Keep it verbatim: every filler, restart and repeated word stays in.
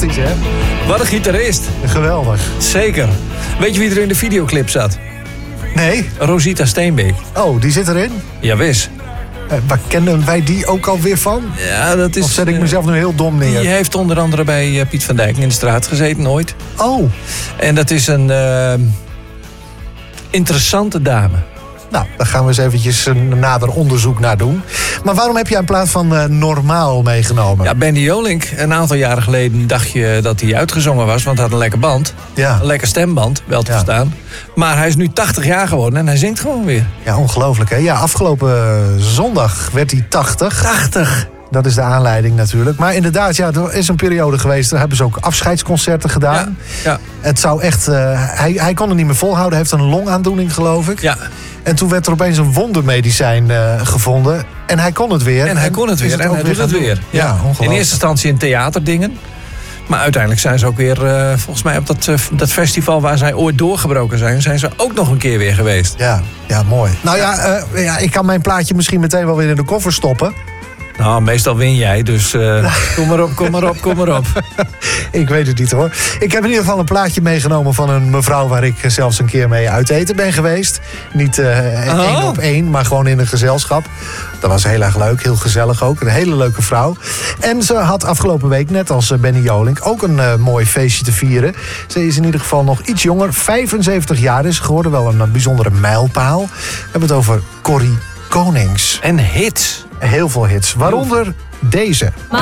Fantastisch, hè? Wat een gitarist. Geweldig. Zeker. Weet je wie er in de videoclip zat? Nee? Rosita Steenbeek. Oh, die zit erin? Ja, wist. Uh, waar kennen wij die ook alweer van? Ja, dat is... Of zet ik mezelf nu heel dom neer? Die heeft onder andere bij uh, Piet van Dijk in de straat gezeten, nooit. Oh. En dat is een uh, interessante dame. Nou, daar gaan we eens eventjes een nader onderzoek naar doen. Maar waarom heb jij in plaats van uh, Normaal meegenomen? Ja, Benny Jolink. Een aantal jaren geleden dacht je dat hij uitgezongen was, want hij had een lekker band. Ja. Een lekker stemband, wel te ja. verstaan. Maar hij is nu tachtig jaar geworden en hij zingt gewoon weer. Ja, ongelooflijk, hè? Ja, afgelopen zondag werd hij tachtig. tachtig! Dat is de aanleiding natuurlijk. Maar inderdaad, ja, er is een periode geweest. Daar hebben ze ook afscheidsconcerten gedaan. Ja, ja. Het zou echt... Uh, hij, hij kon het niet meer volhouden. Hij heeft een longaandoening, geloof ik. Ja. En toen werd er opeens een wondermedicijn uh, gevonden. En hij kon het weer. En hij kon het weer. Het en hij doet het weer. Ja, ja. ongelooflijk. In eerste instantie in theaterdingen. Maar uiteindelijk zijn ze ook weer, uh, volgens mij op dat, uh, dat festival waar zij ooit doorgebroken zijn, zijn ze ook nog een keer weer geweest. Ja, ja, mooi. Nou ja, uh, ja, ik kan mijn plaatje misschien meteen wel weer in de koffer stoppen. Nou, meestal win jij, dus uh, kom maar op, kom maar op, kom maar op. Ik weet het niet hoor. Ik heb in ieder geval een plaatje meegenomen van een mevrouw waar ik zelfs een keer mee uit eten ben geweest. Niet uh, oh. één op één, maar gewoon in een gezelschap. Dat was heel erg leuk, heel gezellig ook. Een hele leuke vrouw. En ze had afgelopen week, net als Benny Jolink, ook een uh, mooi feestje te vieren. Ze is in ieder geval nog iets jonger. vijfenzeventig jaar is geworden, wel een bijzondere mijlpaal. We hebben het over Corrie Konings. En hits. Heel veel hits, waaronder deze.